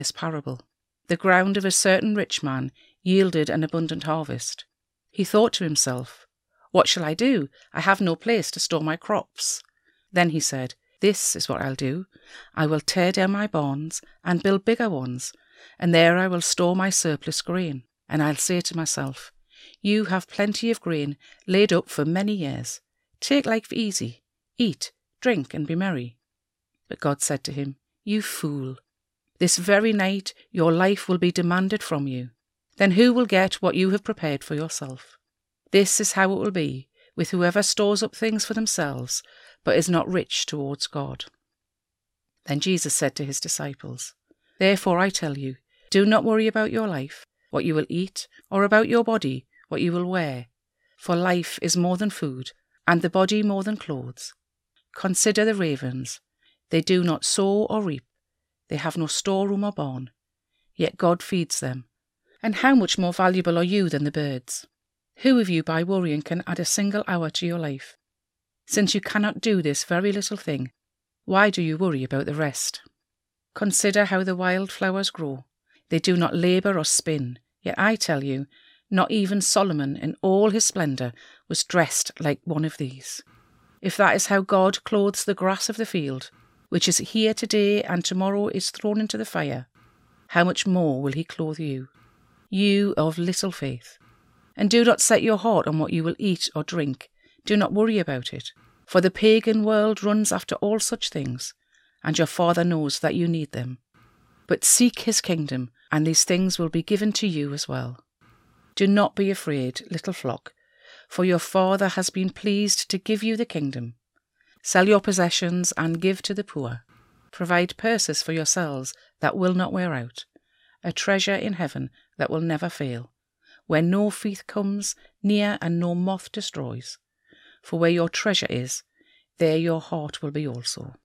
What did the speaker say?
this parable. The ground of a certain rich man yielded an abundant harvest. He thought to himself, "What shall I do? I have no place to store my crops." Then he said, "This is what I'll do. I will tear down my barns and build bigger ones, and there I will store my surplus grain. And I'll say to myself, you have plenty of grain laid up for many years. Take life easy, eat, drink, and be merry." But God said to him, "You fool, this very night your life will be demanded from you. Then who will get what you have prepared for yourself? This is how it will be with whoever stores up things for themselves, but is not rich towards God." Then Jesus said to his disciples, "Therefore I tell you, do not worry about your life, what you will eat, or about your body, what you will wear. For life is more than food, and the body more than clothes. Consider the ravens. They do not sow or reap. They have no storeroom or barn. Yet God feeds them. And how much more valuable are you than the birds? Who of you by worrying can add a single hour to your life? Since you cannot do this very little thing, why do you worry about the rest? Consider how the wild flowers grow. They do not labour or spin. Yet I tell you, not even Solomon in all his splendour was dressed like one of these. If that is how God clothes the grass of the field, which is here today and tomorrow is thrown into the fire, how much more will he clothe you, you of little faith? And do not set your heart on what you will eat or drink. Do not worry about it. For the pagan world runs after all such things, and your Father knows that you need them. But seek his kingdom, and these things will be given to you as well. Do not be afraid, little flock, for your Father has been pleased to give you the kingdom. Sell your possessions and give to the poor. Provide purses for yourselves that will not wear out, a treasure in heaven that will never fail, where no thief comes near and no moth destroys. For where your treasure is, there your heart will be also.